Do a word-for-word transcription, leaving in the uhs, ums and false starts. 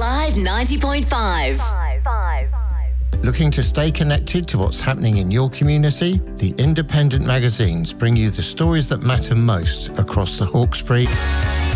Live ninety point five. Looking to stay connected to what's happening in your community? The independent magazines bring you the stories that matter most across the Hawkesbury